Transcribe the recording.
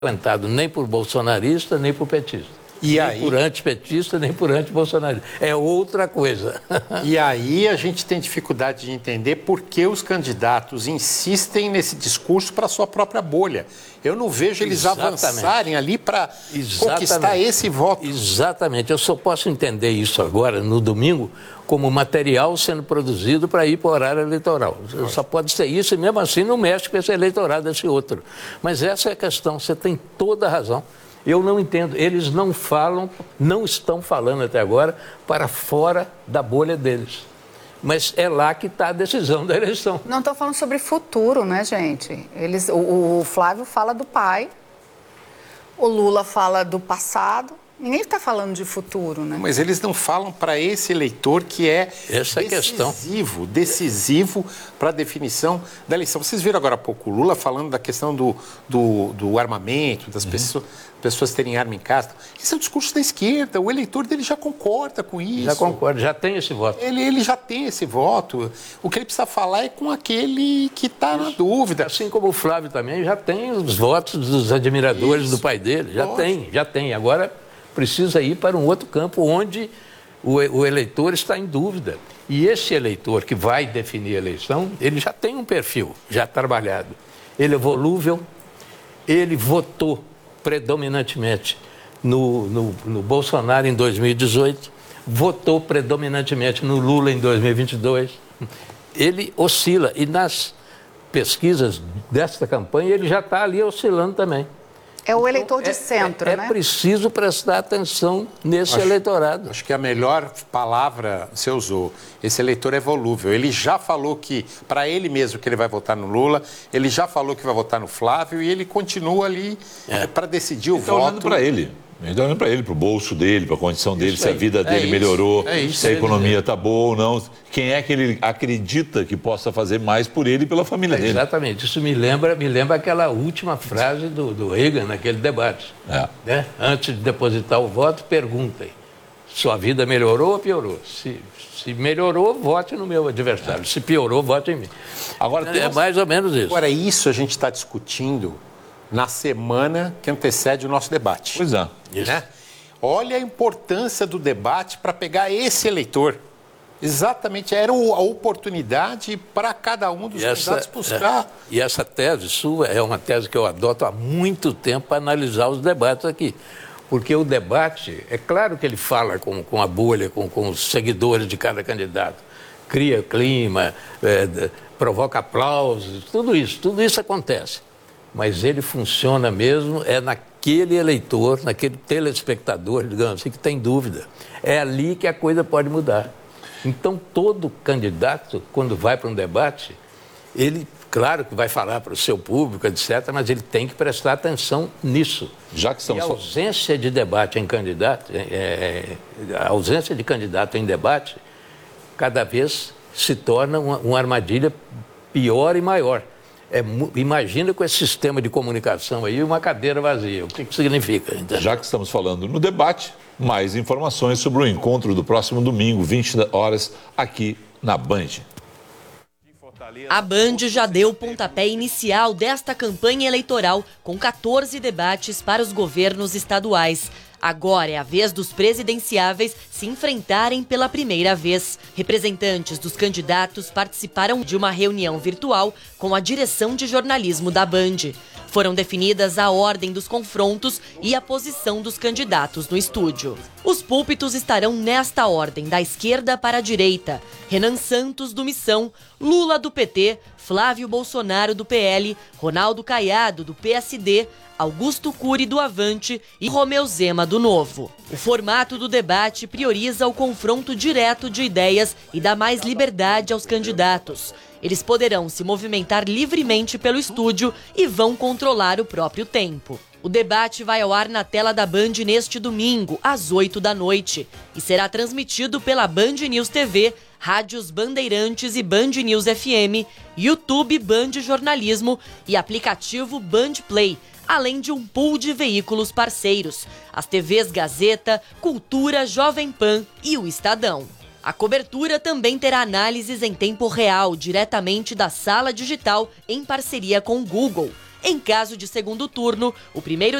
frequentado nem por bolsonarista, nem por petista. E nem aí, por antipetista, nem por antibolsonarista. É outra coisa. E aí a gente tem dificuldade de entender por que os candidatos insistem nesse discurso para a sua própria bolha. Eu não vejo eles avançarem ali para conquistar esse voto. Exatamente. Eu só posso entender isso agora, no domingo, como material sendo produzido para ir para o horário eleitoral. Só pode ser isso e mesmo assim não mexe com esse eleitorado, esse outro. Mas essa é a questão, você tem toda a razão. Eu não entendo, eles não falam, não estão falando até agora para fora da bolha deles. Mas é lá que está a decisão da eleição. Não estão falando sobre futuro, né, gente? O Flávio fala do pai, o Lula fala do passado, ninguém está falando de futuro, né? Mas eles não falam para esse eleitor que é decisivo para a definição da eleição. Vocês viram agora há pouco o Lula falando da questão do armamento, das pessoas terem arma em casa. Esse é o discurso da esquerda, o eleitor dele já concorda com isso. Já concorda, já tem esse voto. Ele já tem esse voto. O que ele precisa falar é com aquele que está na dúvida. Assim como o Flávio também já tem os votos dos admiradores do pai dele. Já tem. Agora precisa ir para um outro campo onde o eleitor está em dúvida. E esse eleitor que vai definir a eleição, ele já tem um perfil já trabalhado. Ele é volúvel, ele votou predominantemente no Bolsonaro em 2018, votou predominantemente no Lula em 2022. Ele oscila e nas pesquisas desta campanha ele já está ali oscilando também. É o eleitor de centro, né? É preciso prestar atenção nesse eleitorado. Acho que a melhor palavra você usou. Esse eleitor é volúvel. Ele já falou que, para ele mesmo, que ele vai votar no Lula, ele já falou que vai votar no Flávio e ele continua ali para decidir o voto. Ele está olhando para ele. Ele está olhando para ele, para o bolso dele, para a condição dele, se a vida dele melhorou, se a economia está boa ou não. Quem é que ele acredita que possa fazer mais por ele e pela família dele. Exatamente. Isso me lembra aquela última frase do Reagan naquele debate. Né? Antes de depositar o voto, perguntem. Sua vida melhorou ou piorou? Se melhorou, vote no meu adversário. Se piorou, vote em mim. Agora, é mais ou menos isso. Agora, isso a gente está discutindo na semana que antecede o nosso debate. Pois é. Né? Olha a importância do debate para pegar esse eleitor. Exatamente, era a oportunidade para cada um dos candidatos buscar. E essa tese sua é uma tese que eu adoto há muito tempo para analisar os debates aqui. Porque o debate, é claro que ele fala com a bolha, com os seguidores de cada candidato. Cria clima, provoca aplausos, tudo isso acontece. Mas ele funciona mesmo naquele eleitor, naquele telespectador, digamos assim, que tem dúvida. É ali que a coisa pode mudar. Então, todo candidato, quando vai para um debate, ele, claro que vai falar para o seu público, etc., mas ele tem que prestar atenção nisso. Já que estamos... E a ausência de debate em candidato, a ausência de candidato em debate, cada vez se torna uma armadilha pior e maior. Imagina com esse sistema de comunicação aí, uma cadeira vazia. O que significa? Entendeu? Já que estamos falando no debate, mais informações sobre o encontro do próximo domingo, 20 horas, aqui na Band. A Band já deu o pontapé inicial desta campanha eleitoral, com 14 debates para os governos estaduais. Agora é a vez dos presidenciáveis se enfrentarem pela primeira vez. Representantes dos candidatos participaram de uma reunião virtual com a direção de jornalismo da Band. Foram definidas a ordem dos confrontos e a posição dos candidatos no estúdio. Os púlpitos estarão nesta ordem, da esquerda para a direita. Renan Santos, do Missão, Lula, do PT, Flávio Bolsonaro, do PL, Ronaldo Caiado, do PSD, Augusto Cury, do Avante, e Romeu Zema, do Novo. O formato do debate prioriza o confronto direto de ideias e dá mais liberdade aos candidatos. Eles poderão se movimentar livremente pelo estúdio e vão controlar o próprio tempo. O debate vai ao ar na tela da Band neste domingo, às 20h, e será transmitido pela Band News TV, Rádios Bandeirantes e Band News FM, YouTube Band Jornalismo e aplicativo Band Play, além de um pool de veículos parceiros, as TVs Gazeta, Cultura, Jovem Pan e o Estadão. A cobertura também terá análises em tempo real, diretamente da sala digital, em parceria com o Google. Em caso de segundo turno, o primeiro